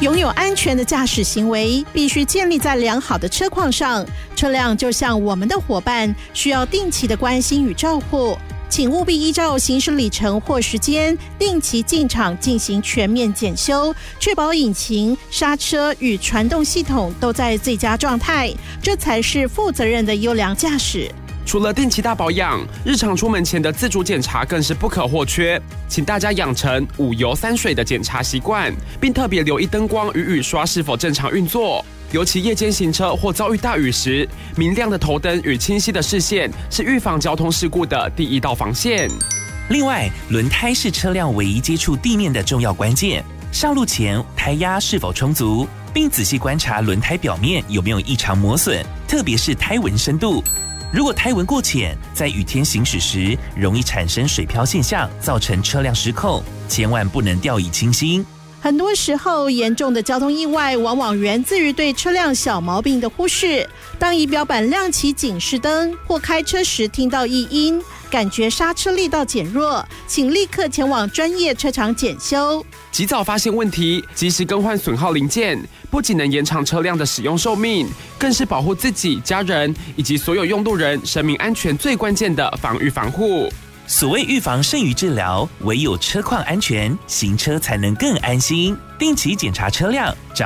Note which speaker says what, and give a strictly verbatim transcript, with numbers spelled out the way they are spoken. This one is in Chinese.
Speaker 1: 拥有安全的驾驶行为必须建立在良好的车况上，车辆就像我们的伙伴，需要定期的关心与照护。请务必依照行驶里程或时间定期进厂进行全面检修，确保引擎、刹车与传动系统都在最佳状态，这才是负责任的优良驾驶。
Speaker 2: 除了定期大保养，日常出门前的自主检查更是不可或缺。请大家养成五油三水的检查习惯，并特别留意灯光与雨刷是否正常运作。尤其夜间行车或遭遇大雨时，明亮的头灯与清晰的视线是预防交通事故的第一道防线。
Speaker 3: 另外，轮胎是车辆唯一接触地面的重要关键。上路前，胎压是否充足，并仔细观察轮胎表面有没有异常磨损，特别是胎纹深度。如果胎纹过浅，在雨天行驶时容易产生水漂现象，造成车辆失控，千万不能掉以轻心。
Speaker 1: 很多时候，严重的交通意外往往源自于对车辆小毛病的忽视。当仪表板亮起警示灯，或开车时听到异音，感觉刹车力道减弱，请立刻前往专业车厂检修。
Speaker 2: 及早发现问题，及时更换损耗零件，不仅能延长车辆的使用寿命，更是保护自己、家人以及所有用路人生命安全最关键的防御防护。
Speaker 3: 所谓预防胜于治疗，唯有车况安全，行车才能更安心。定期检查车辆，